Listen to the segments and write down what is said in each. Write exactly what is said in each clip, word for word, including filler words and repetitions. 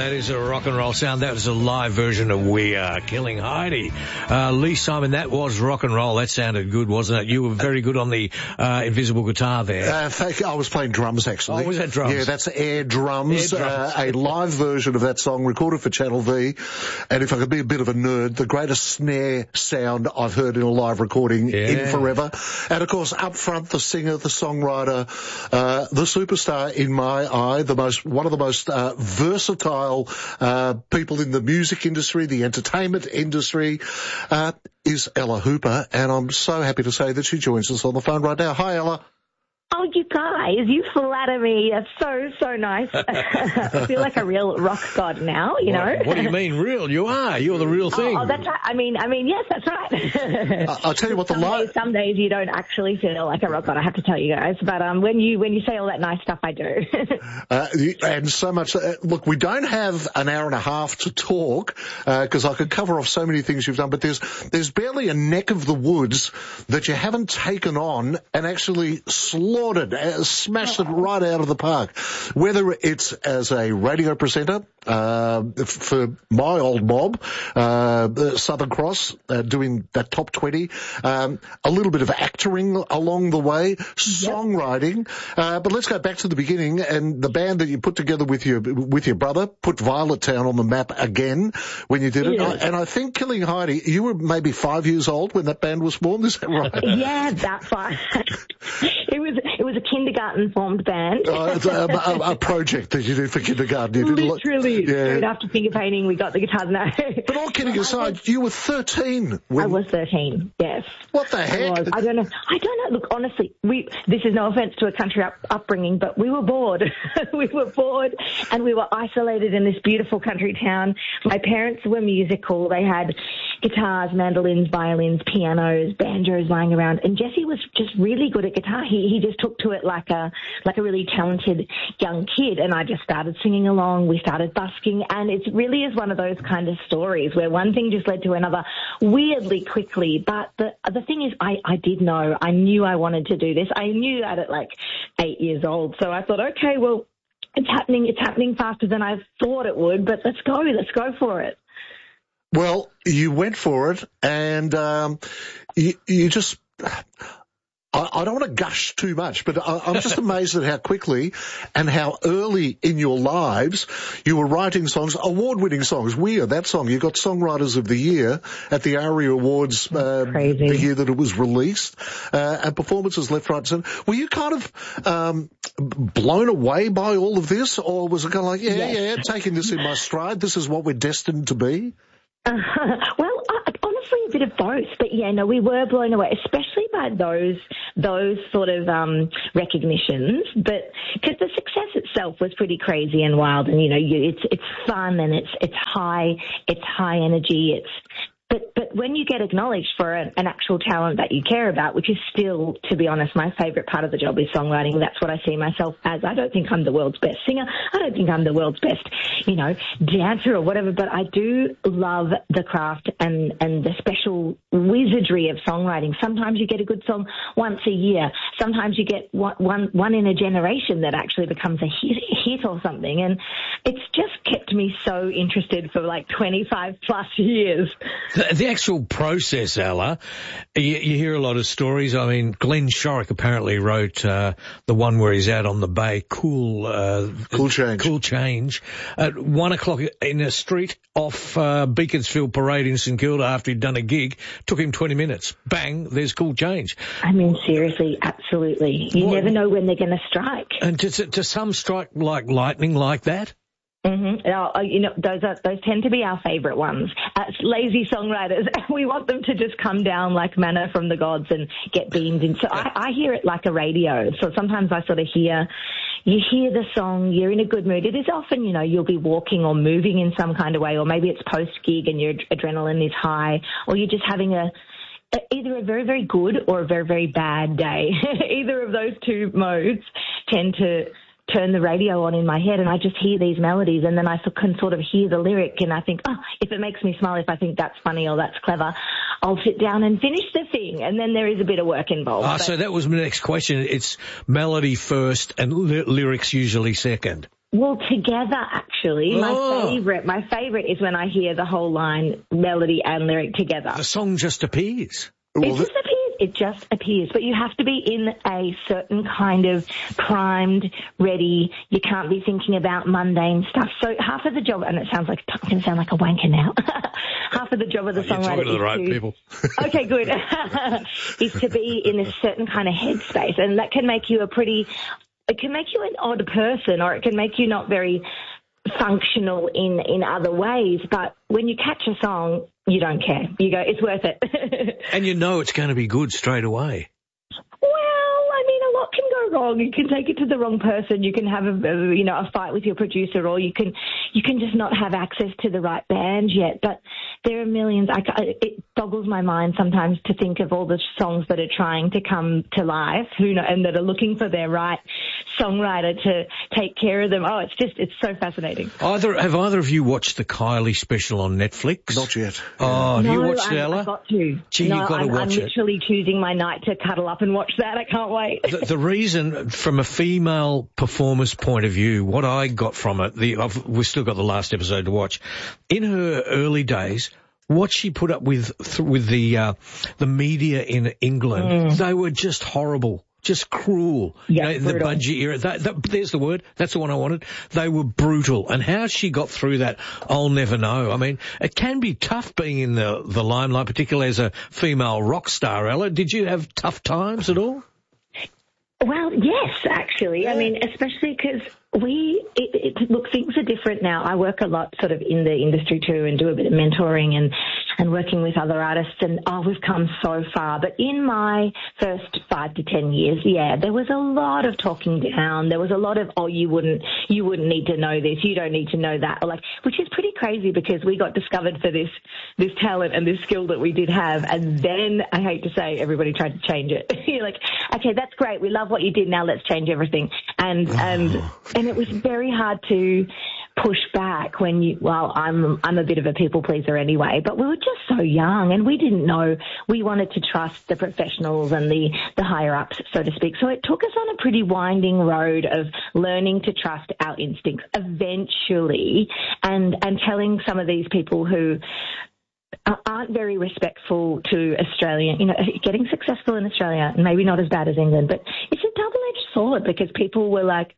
That is a rock and roll sound. That was a live version of We Are Killing Heidi. Uh, Lee Simon, that was rock and roll. That sounded good, wasn't it? You were very good on the uh, invisible guitar there. Uh, thank you. I was playing drums, actually. Oh, was that drums? Yeah, that's air drums. Air drums. Uh, a live version of that song recorded for Channel V. And if I could be a bit of a nerd, the greatest snare sound I've heard in a live recording yeah. in forever. And, of course, up front, the singer, the songwriter, uh, the superstar in my eye, the most, one of the most uh, versatile uh, people in the music industry, the entertainment industry, uh, is Ella Hooper, and I'm so happy to say that she joins us on the phone right now. Hi, Ella. Oh, you guys, you flatter me. That's so, so nice. I feel like a real rock god now, you know. What, what do you mean real? You are. You're the real thing. Oh, oh that's right. I mean, I mean, yes, that's right. I'll tell you what, the some, li- days, some days you don't actually feel like a rock god, I have to tell you guys. But um, when you when you say all that nice stuff, I do. uh, and so much. Uh, look, we don't have an hour and a half to talk because uh, I could cover off so many things you've done, but there's there's barely a neck of the woods that you haven't taken on and actually slaughtered. Uh, smashed it right out of the park. Whether it's as a radio presenter uh, for my old mob, uh, Southern Cross, uh, doing that top twenty, um, a little bit of acting along the way, songwriting. Yep. Uh, but let's go back to the beginning and the band that you put together with your with your brother put Violet Town on the map again when you did it. Yeah. And I think Killing Heidi, you were maybe five years old when that band was formed. Is that right? Yeah, that far. It was it was a kindergarten formed band. uh, it's a, a, a project that you did for kindergarten. You did Literally, yeah. straight after finger painting, we got the guitars. No. But all kidding aside, you were thirteen. When... I was thirteen. Yes. What the heck? I, was. I don't know. I don't know. Look, honestly, we. This is no offence to a country up, upbringing, but we were bored. we were bored, and we were isolated in this beautiful country town. My parents were musical. They had guitars, mandolins, violins, pianos, banjos lying around, and Jesse was just really good at guitar. He he just took to it like a like a really talented young kid, and I just started singing along. We started busking, and it really is one of those kind of stories where one thing just led to another weirdly quickly. But the the thing is, I I did know, I knew I wanted to do this. I knew that at like eight years old. So I thought, okay, well, it's happening. It's happening faster than I thought it would. But let's go. Let's go for it. Well, you went for it, and um, you you just. I, I don't want to gush too much, but I, I'm just amazed at how quickly and how early in your lives you were writing songs, award-winning songs. Weird, that song. You got Songwriters of the Year at the ARIA Awards uh, the year that it was released, uh, and performances left, right, and centre. Were you kind of um, blown away by all of this, or was it kind of like, yeah, yes. yeah, taking this in my stride, this is what we're destined to be? Uh, well, uh, honestly, a bit of both. But yeah, no, we were blown away, especially by those those sort of um, recognitions. But because the success itself was pretty crazy and wild, and you know, you, it's it's fun and it's it's high, it's high energy, it's. But but when you get acknowledged for an, an actual talent that you care about, which is still, to be honest, my favourite part of the job is songwriting. That's what I see myself as. I don't think I'm the world's best singer. I don't think I'm the world's best, you know, dancer or whatever. But I do love the craft and, and the special wizardry of songwriting. Sometimes you get a good song once a year. Sometimes you get one, one, one in a generation that actually becomes a hit, hit or something. And it's just kept me so interested for like twenty-five plus years. The, the actual process, Ella, you, you hear a lot of stories. I mean, Glenn Shorrock apparently wrote uh, the one where he's out on the bay, Cool uh, Cool Change. Cool Change, at one o'clock in a street off uh, Beaconsfield Parade in St Kilda after he'd done a gig. Took him twenty minutes. Bang, there's Cool Change. I mean, seriously, absolutely. You what? never know when they're going to strike. And does, it, does some strike like lightning like that? Mm-hmm. Oh, you know, those are, those tend to be our favourite ones. As lazy songwriters, we want them to just come down like manna from the gods and get beamed in. So I, I hear it like a radio. So sometimes I sort of hear, you hear the song, you're in a good mood. It is often, you know, you'll be walking or moving in some kind of way, or maybe it's post-gig and your adrenaline is high, or you're just having a, either a very, very good or a very, very bad day. Either of those two modes tend to turn the radio on in my head, and I just hear these melodies, and then I can sort of hear the lyric, and I think, oh, if it makes me smile, if I think that's funny or that's clever, I'll sit down and finish the thing, and then there is a bit of work involved. Ah, so that was my next question. It's melody first and ly- lyrics usually second. Well, Together, actually. Oh. My favourite, my favourite is when I hear the whole line, melody and lyric together. The song just appears. It Well, just appears. It just appears. But you have to be in a certain kind of primed, ready. You can't be thinking about mundane stuff. So half of the job, and it sounds like, I'm going to sound like a wanker now. Half of the job of the Oh, you're songwriter talking to the is right to, people. okay, good, is to be in a certain kind of headspace. And that can make you a pretty, it can make you an odd person, or it can make you not very functional in, in other ways. But when you catch a song, you don't care. You go, it's worth it. And you know it's going to be good straight away. Well, I mean, a lot can go wrong. You can take it to the wrong person. You can have a, a you know a fight with your producer, or you can you can just not have access to the right band yet. But there are millions. I, it boggles my mind sometimes to think of all the songs that are trying to come to life, who know, and that are looking for their right songwriter to take care of them. Oh, it's just it's so fascinating. Either have either of you watched the Kylie special on Netflix? Not yet. Oh, have no, you watched it, I'm, Ella? I've got to. Gee, no, you've got to I'm, watch I'm it. literally choosing my night to cuddle up and watch that. I can't wait. The, the reason, from a female performer's point of view, what I got from it, the, I've, we've still got the last episode to watch. In her early days, what she put up with th- with the uh, the media in England, Mm. they were just horrible. Just cruel. Yeah, you know, the brutal. Budgie era. That, that, there's the word. That's the one I wanted. They were brutal. And how she got through that, I'll never know. I mean, it can be tough being in the, the limelight, particularly as a female rock star, Ella. Did you have tough times at all? Well, yes, actually. I mean, especially because we, it, it, look, things are different now. I work a lot sort of in the industry too and do a bit of mentoring and, and working with other artists, and oh, we've come so far. But in my first five to ten years, yeah, there was a lot of talking down. There was a lot of, oh, you wouldn't, you wouldn't need to know this. You don't need to know that. Or like, which is pretty crazy because we got discovered for this, this talent and this skill that we did have. And then I hate to say everybody tried to change it. You're like, okay, that's great. We love what you did. Now let's change everything. And, and, and it was very hard to push back when you, well, I'm, I'm a bit of a people pleaser anyway, but we were just so young and we didn't know. We wanted to trust the professionals and the, the higher ups, so to speak. So it took us on a pretty winding road of learning to trust our instincts eventually, and, and telling some of these people who aren't very respectful to Australia, you know, getting successful in Australia, maybe not as bad as England, but it's a double-edged sword because people were like,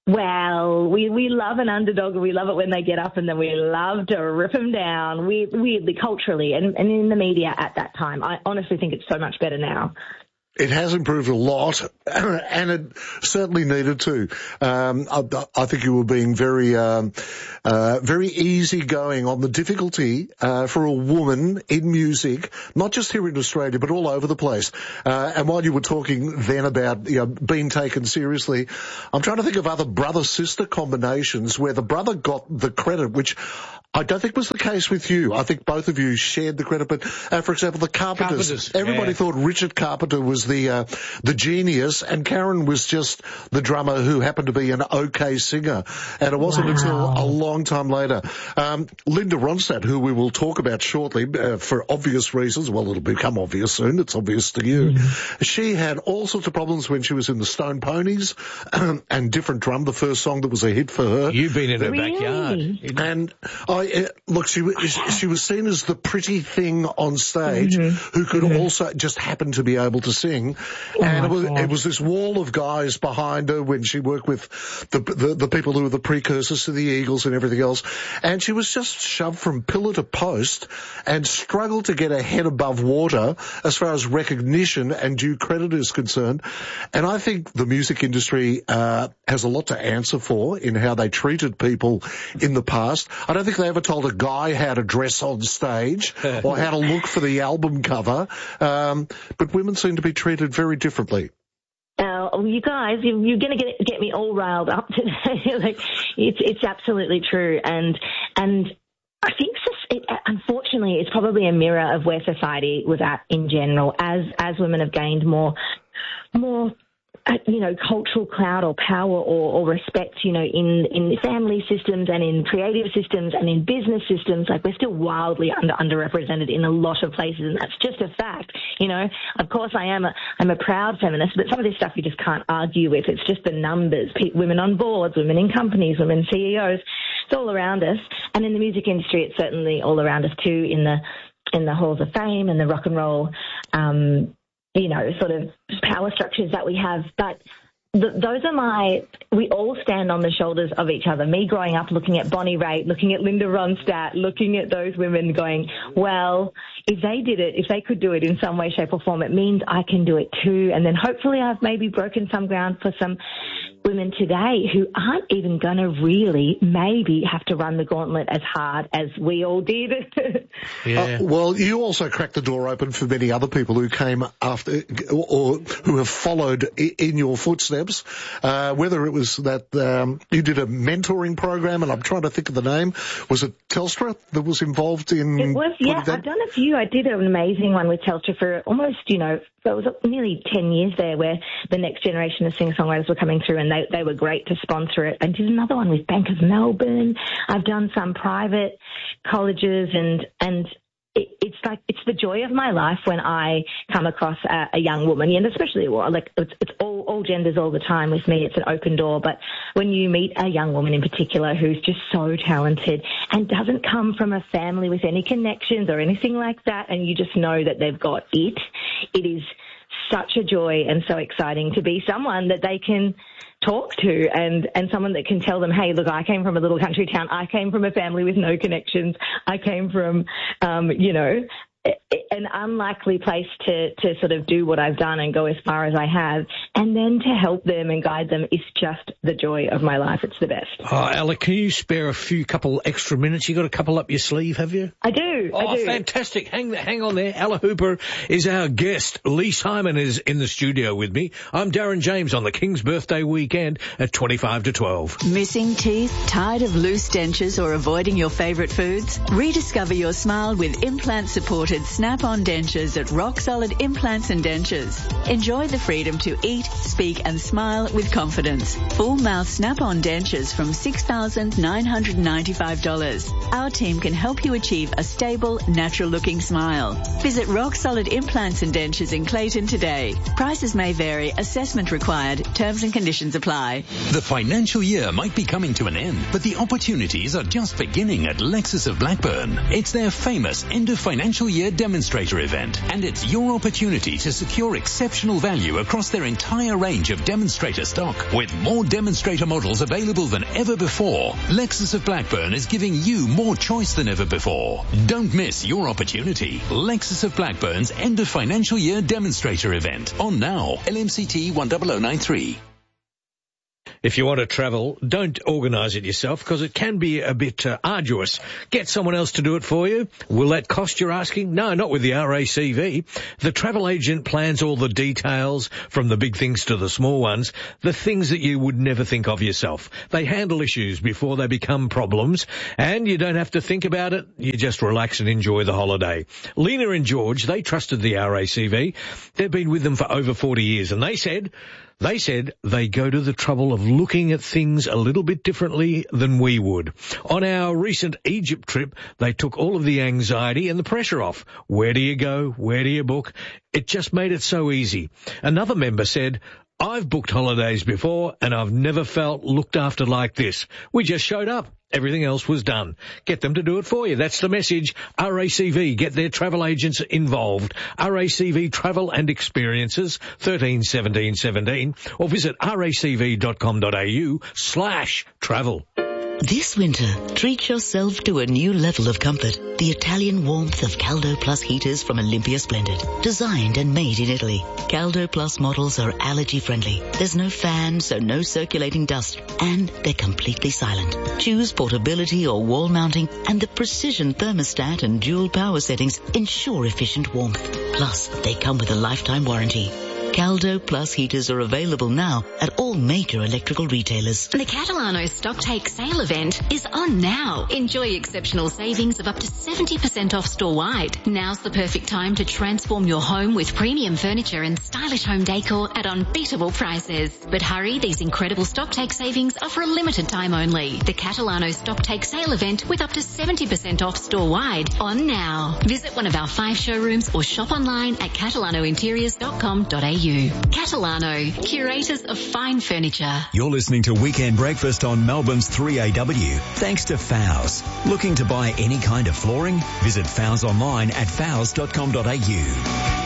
well, we, we love an underdog and we love it when they get up, and then we love to rip them down, we, weirdly, culturally, and, and in the media at that time. I honestly think it's so much better now. It has improved a lot, and it certainly needed to. Um, I, I think you were being very, um, uh, very easygoing on the difficulty uh, for a woman in music, not just here in Australia, but all over the place. Uh, and while you were talking then about, you know, being taken seriously, I'm trying to think of other brother-sister combinations where the brother got the credit, which I don't think was the case with you. I think both of you shared the credit, but uh, for example, the Carpenters. Carpenters, Everybody yeah. thought Richard Carpenter was the uh, the genius, and Karen was just the drummer who happened to be an okay singer. And it wasn't Wow. until a long time later. Um, Linda Ronstadt, who we will talk about shortly uh, for obvious reasons. Well, it'll become obvious soon. It's obvious to you. Mm. She had all sorts of problems when she was in the Stone Ponies and Different Drum, the first song that was a hit for her. You've been in her Really? backyard. And I uh, look, she was she was seen as the pretty thing on stage Mm-hmm. who could Mm-hmm. also just happen to be able to sing. Oh and it was God. it was this wall of guys behind her when she worked with the, the the people who were the precursors to the Eagles and everything else. And she was just shoved from pillar to post and struggled to get her head above water as far as recognition and due credit is concerned. And I think the music industry uh has a lot to answer for in how they treated people in the past. I don't think they ever told a guy how to dress on stage or how to look for the album cover. Um, but women seem to be treated very differently. Uh, you guys, you, you're going to get get me all riled up today. Like, it's it's absolutely true, and and I think it, unfortunately it's probably a mirror of where society was at in general. As as women have gained more more uh, you know, cultural clout or power or, or respect, you know, in, in family systems and in creative systems and in business systems. Like, we're still wildly under, underrepresented in a lot of places, and that's just a fact. You know, of course I am a, I'm a proud feminist, but some of this stuff you just can't argue with. It's just the numbers. Pe- women on boards, women in companies, women C E Os. It's all around us. And in the music industry, it's certainly all around us too, in the, in the halls of fame and the rock and roll, um, you know, sort of power structures that we have. But th- those are my, we all stand on the shoulders of each other. Me growing up looking at Bonnie Raitt, looking at Linda Ronstadt, looking at those women going, well, if they did it, if they could do it in some way, shape or form, it means I can do it too. And then hopefully I've maybe broken some ground for some women today who aren't even going to really maybe have to run the gauntlet as hard as we all did. Yeah. Uh, well, you also cracked the door open for many other people who came after or, or who have followed in your footsteps, uh, whether it was that um, you did a mentoring program, and I'm trying to think of the name. Was it Telstra that was involved in? It was, yeah. that? I've done a few. I did an amazing one with Telstra for almost, you know, it was nearly ten years there, where the next generation of singer-songwriters were coming through, and they, they were great to sponsor it. I did another one with Bank of Melbourne. I've done some private colleges, and and it, it's like, it's the joy of my life when I come across a, a young woman, and especially, well, like, it's, it's all, all genders all the time with me. It's an open door. But when you meet a young woman in particular who's just so talented and doesn't come from a family with any connections or anything like that, and you just know that they've got it, it is such a joy and so exciting to be someone that they can talk to, and, and someone that can tell them, hey, look, I came from a little country town. I came from a family with no connections. I came from, um, you know, an unlikely place to, to sort of do what I've done and go as far as I have, and then to help them and guide them is just the joy of my life. It's the best. Oh, Ella, can you spare a few couple extra minutes? You got a couple up your sleeve, have you? I do. Oh, I do. Fantastic. Hang, hang on there. Ella Hooper is our guest. Lee Simon is in the studio with me. I'm Darren James on the King's Birthday weekend at twenty-five to twelve. Missing teeth? Tired of loose dentures or avoiding your favourite foods? Rediscover your smile with implant-supported Snap-on dentures at Rock Solid Implants and Dentures. Enjoy the freedom to eat, speak and smile with confidence. Full mouth Snap-on dentures from six thousand nine hundred ninety-five dollars. Our team can help you achieve a stable, natural-looking smile. Visit Rock Solid Implants and Dentures in Clayton today. Prices may vary. Assessment required. Terms and conditions apply. The financial year might be coming to an end, but the opportunities are just beginning at Lexus of Blackburn. It's their famous end of financial year demonstrator event, and it's your opportunity to secure exceptional value across their entire range of demonstrator stock. With more demonstrator models available than ever before, Lexus of Blackburn is giving you more choice than ever before. Don't miss your opportunity. Lexus of Blackburn's end of financial year demonstrator event on now. L M C T one zero zero nine three. If you want to travel, don't organise it yourself, because it can be a bit uh, arduous. Get someone else to do it for you. Will that cost, you're asking? No, not with the R A C V. The travel agent plans all the details, from the big things to the small ones, the things that you would never think of yourself. They handle issues before they become problems, and you don't have to think about it. You just relax and enjoy the holiday. Lena and George, they trusted the R A C V. They've been with them for over forty years, and they said... They said they go to the trouble of looking at things a little bit differently than we would. On our recent Egypt trip, they took all of the anxiety and the pressure off. Where do you go? Where do you book? It just made it so easy. Another member said, I've booked holidays before and I've never felt looked after like this. We just showed up. Everything else was done. Get them to do it for you. That's the message. R A C V, get their travel agents involved. R A C V Travel and Experiences, thirteen seventeen seventeen, or visit racv.com.au slash travel. This winter, treat yourself to a new level of comfort. The Italian warmth of Caldo Plus heaters from Olympia Splendid. Designed and made in Italy. Caldo Plus models are allergy friendly. There's no fan, so no circulating dust. And they're completely silent. Choose portability or wall mounting, and the precision thermostat and dual power settings ensure efficient warmth. Plus, they come with a lifetime warranty. Caldo Plus heaters are available now at all major electrical retailers. The Catalano Stocktake sale event is on now. Enjoy exceptional savings of up to seventy percent off store-wide. Now's the perfect time to transform your home with premium furniture and stylish home decor at unbeatable prices. But hurry, these incredible Stocktake savings are for a limited time only. The Catalano Stocktake sale event with up to seventy percent off store-wide on now. Visit one of our five showrooms or shop online at catalano interiors dot com dot a u. Catalano, curators of fine furniture. You're listening to Weekend Breakfast on Melbourne's three A W. Thanks to Fowles. Looking to buy any kind of flooring? Visit Fowles online at fowles dot com dot a u.